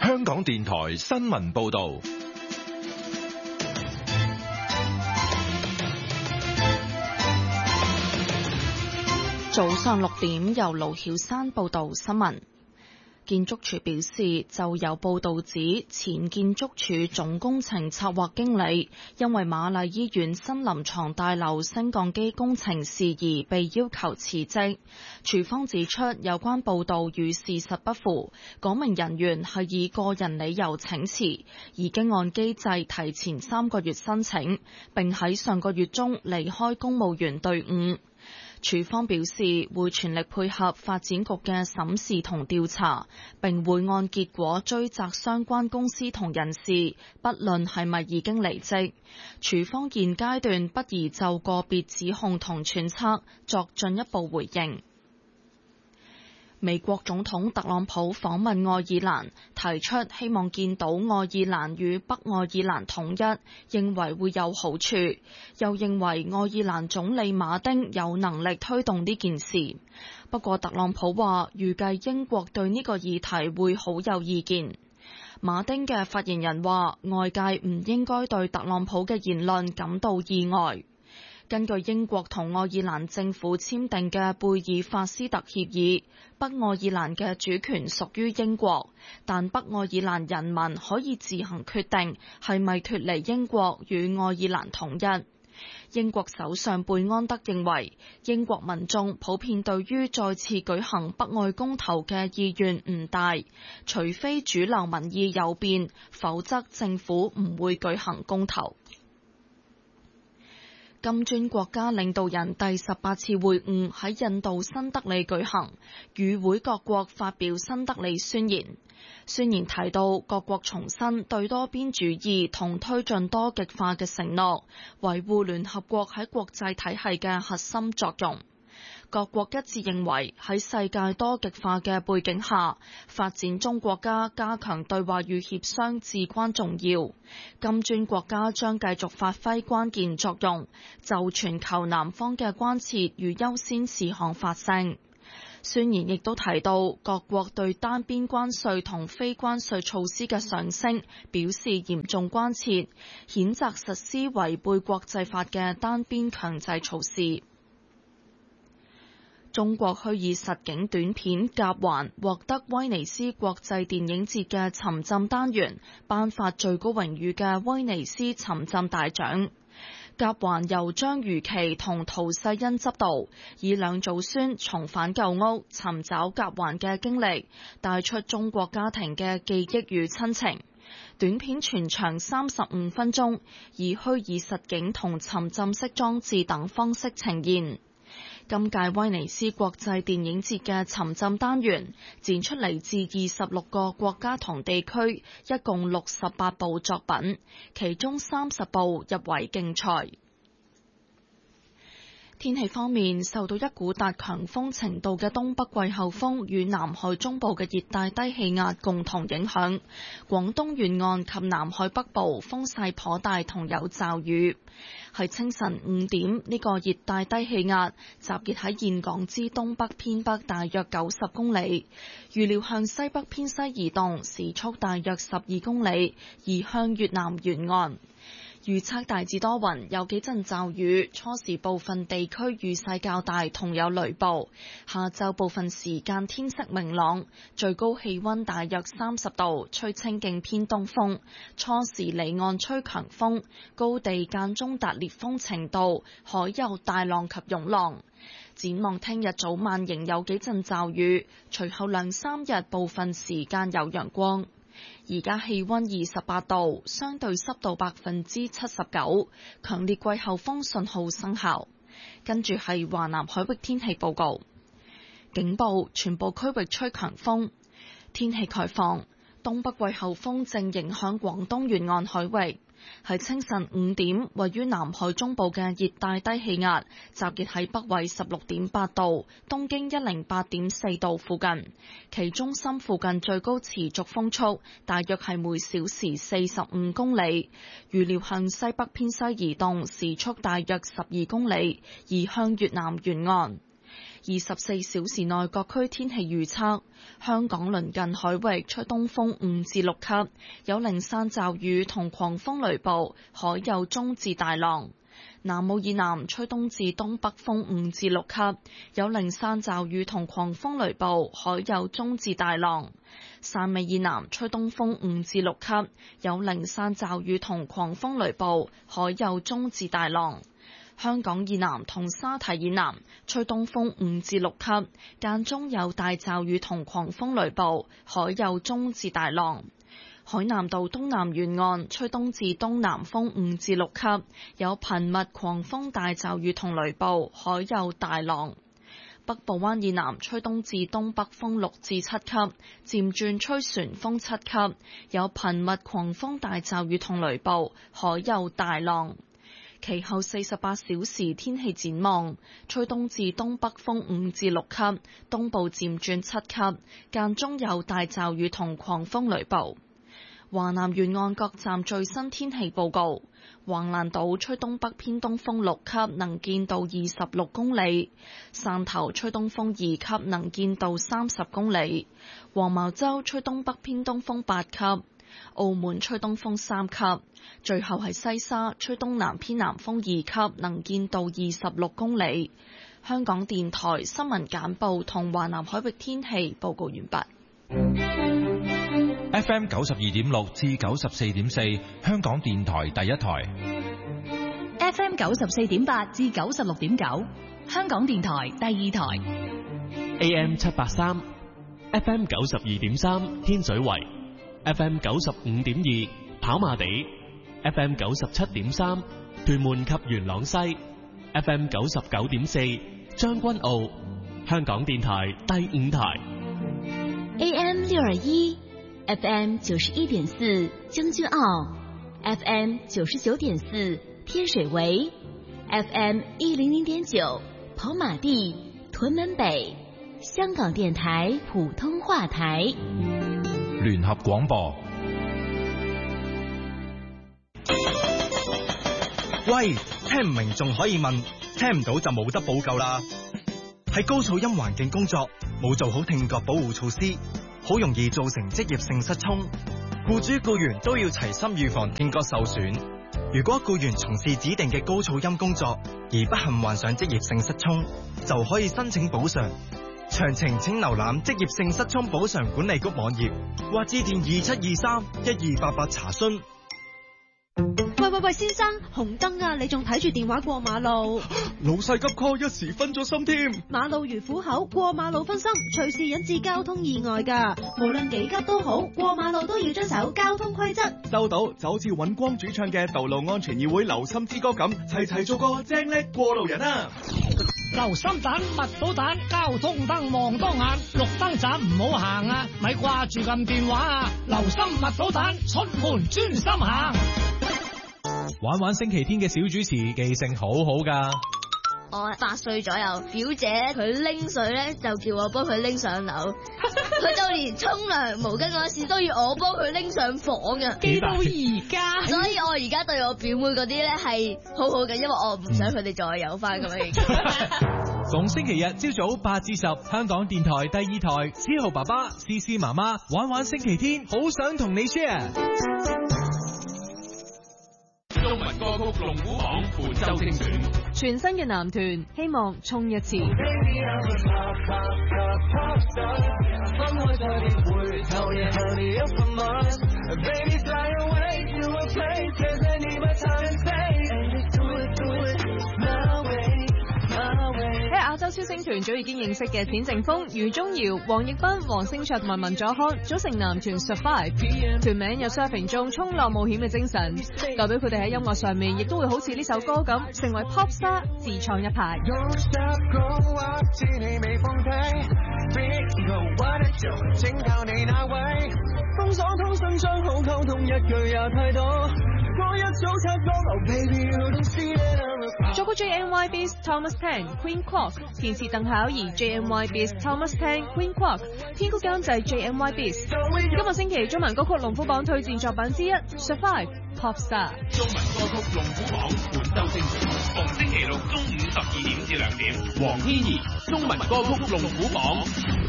香港電台新聞報道。 早上6點，由盧曉珊報道新聞。建築署表示，就有報道指前建築署總工程策劃經理因為瑪麗醫院新臨床大樓升降機工程事宜被要求辭職。署方指出，有關報道與事實不符，嗰名人員係以個人理由請辭，已經按機制提前3個月申請，並喺上個月中離開公務員隊伍。署方表示會全力配合發展局嘅審視同調查，並會按結果追責相關公司同人士，不論係咪已經離職。署方現階段不宜就個別指控同揣測作進一步回應。美國總統特朗普訪問愛爾蘭，提出希望見到愛爾蘭與北愛爾蘭統一，認為會有好處，又認為愛爾蘭總理馬丁有能力推動呢件事。不過特朗普話預計英國對呢個議題會好有意見。馬丁嘅發言人話外界唔應該對特朗普嘅言論感到意外。根據英國同愛爾蘭政府簽訂嘅貝爾法斯特協議，北愛爾蘭嘅主權屬於英國，但北愛爾蘭人民可以自行決定係咪脫離英國與愛爾蘭統一。英國首相貝安德認為，英國民眾普遍對於再次舉行北愛公投嘅意願唔大，除非主流民意有變，否則政府唔會舉行公投。金磚國家領導人第18次會晤喺印度新德里舉行，與會各國發表新德里宣言。宣言提到，各國重申對多邊主義同推進多極化嘅承諾，維護聯合國喺國際體系嘅核心作用。各國一致認為喺世界多極化嘅背景下，發展中國家加強對話與協商至關重要。金磚國家將繼續發揮關鍵作用，就全球南方嘅關切與優先事項發聲。宣言亦都提到，各國對單邊關稅同非關稅措施嘅上升表示嚴重關切，譴責實施違背國際法嘅單邊強制措施。中國虛擬實境短片《甲環》獲得威尼斯國際電影節嘅沉浸單元頒發最高榮譽嘅威尼斯沉浸大獎。《甲環》由張如琪同陶世恩執導，以兩祖孫重返舊屋尋找甲環嘅經歷，帶出中國家庭嘅記憶與親情。短片全長35分鐘，以虛擬實境同沉浸式裝置等方式呈現。今屆威尼斯國際電影節嘅沉浸單元展出嚟自26個國家同地區，一共68部作品，其中30部入圍競賽。天氣方面，受到一股達強風程度嘅東北季候風與南海中部嘅熱帶低氣壓共同影響，廣東沿岸及南海北部風勢頗大同有驟雨。喺清晨5點，呢個熱帶低氣壓集結喺峴港之東北偏北大約90公里，預料向西北偏西移動，時速大約12公里，移向越南沿岸。預測大致多雲，有幾陣驟雨，初時部分地區雨勢較大，同有雷暴。下晝部分時間天色明朗，最高氣溫大約30度，吹清勁偏東風。初時離岸吹強風，高地間中達烈風程度，海有大浪及湧浪。展望聽日早晚仍有幾陣驟雨，隨後2、3日部分時間有陽光。而家氣溫28度，相對濕度79%，強烈季候風信號生效。跟住係華南海域天氣報告，警報，全部區域吹強風。天氣概況，東北季候風正影響廣東沿岸海域。喺清晨5點，位於南海中部嘅熱帶低氣壓集結喺北緯16.8度、東經108.4度附近，其中心附近最高持續風速大約係每小時45公里，預料向西北偏西移動，時速大約12公里，移向越南沿岸。 24小時內各區天氣預測：香港鄰近海域吹東風5至6級，有零散驟雨同狂風雷暴，海有中至大浪。南澳以南吹東至東北風5至6級，有零散驟雨同狂風雷暴，海有中至大浪。汕尾以南吹東風5至6級，有零散驟雨同狂風雷暴，海有中至大浪。香港以南同沙堤以南吹東風5至6級，間中有大驟雨同狂風雷暴，海有中至大浪。海南島東南沿岸吹東至東南風5至6級，有頻密狂風大驟雨同雷暴，海有大浪。北部灣以南吹東至東北風6至7級，漸轉吹旋風7級，有頻密狂風大驟雨同雷暴，海有大浪。其後48小時天氣展望：吹東至東北風5至6級，東部漸轉7級，間中有大驟雨同狂風雷暴。華南沿岸各站最新天氣報告：橫瀾島吹東北偏東風6級，能見度26公里；汕頭吹東風2級，能見度30公里；黃茅洲吹東北偏東風8級；澳門吹東風3級；最後係西沙吹東南偏南風2級，能見度26公里。香港電台新聞簡報同華南海域天氣報告完畢。 FM 92.6至94.4，香港電台第一台。 FM 94.8至96.9，香港電台第二台。 AM 783 ，FM 92.3天水圍，FM 95.2跑馬地，FM 97.3屯門及元朗西，FM 99.4將軍澳，香港電台第五台。 AM 621。FM 91.4將軍澳 ，FM 99.4天水圍 ，FM 100.9跑馬地屯門北，香港電台普通話台。 聯合廣播。 喂，聽唔明仲可以問，聽唔到就冇得補救啦。喺高噪音環境工作，冇做好聽覺保護措施，好容易造成職業性失聰，僱主僱員都要齊心預防聽覺受損。如果僱員從事指定嘅高噪音工作而不幸患上職業性失聰，就可以申請補償。詳情請瀏覽職業性失聰補償管理局網頁或致電27231288查詢。 喂，先生，紅燈啊！你仲睇住電話過馬路？ 老細急 call，一時分咗心添。 馬路如虎口，過馬路分心，隨時引致交通意外㗎。無論幾急都好，過馬路都要遵守交通規則。 收到，就好似尹光主唱嘅《道路安全議會留心之歌》咁，齊齊做個精叻過路人啊！ 留心蛋，密到蛋，交通燈望多眼，綠燈站唔好行啊！咪掛住撳電話啊！留心密到蛋，出門專心行。 玩玩星期天嘅小主持記性好好噶。 我8歲左右，表姐佢拎水咧，就叫我幫佢拎上樓。佢就連沖涼毛巾嗰時都要我幫佢拎上房㗎。 記到而家， 所以我而家對我表妹嗰啲咧係好好嘅，因為我唔想佢哋再有翻咁樣。 逢星期日朝早8至10，香港電台第二台，思豪爸爸、思思媽媽玩玩星期天，好想同你 share。 中文歌曲龍虎榜本周精選， 全新嘅男團希望衝一次。喺亞洲超星團早已經認識嘅冼靖峰、余宗遙、黃奕斌、黃星卓同埋文佐康組成男團 Survive， 團名有 surfing 中衝浪冒險嘅精神，代表佢哋喺音樂上面亦都會好似呢首歌咁，成為 pop star 自創一派。 風爽通訊將好溝通，一句也太多。 作曲 JNYB's Thomas Tang Queen Quark， 填詞鄧巧儀 JNYB's Thomas Tang Queen Quark， 編曲監製 JNYB's。今個星期中文歌曲龍虎榜推薦作品之一 Survive Pop Star。 中文歌曲龍虎榜本周精選，逢星期六中午12點至2點，黃天怡中文歌曲龍虎榜。